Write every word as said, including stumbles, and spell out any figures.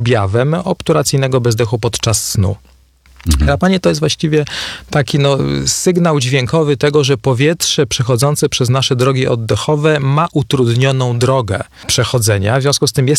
objawem obturacyjnego bezdechu podczas snu. Mhm. Chrapanie to jest właściwie taki no, sygnał dźwiękowy tego, że powietrze przechodzące przez nasze drogi oddechowe ma utrudnioną drogę przechodzenia. W związku z tym jest